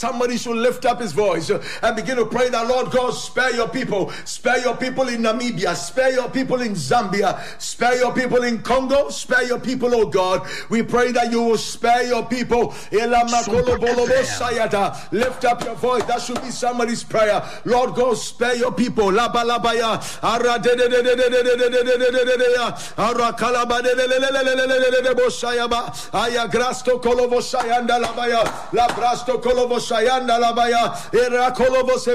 Somebody should lift up his voice and begin to pray that, Lord God, spare your people. Spare your people in Namibia. Spare your people in Zambia. Spare your people in Congo. Spare your people, oh God. We pray that you will spare your people. Lift up your voice. That should be somebody's prayer. Lord God, spare your people. Labalabaya. Ayagrasto Kolovo Sayanda Labaya. Labrasto Kolovo Sayanda Labaya. Era Kolovo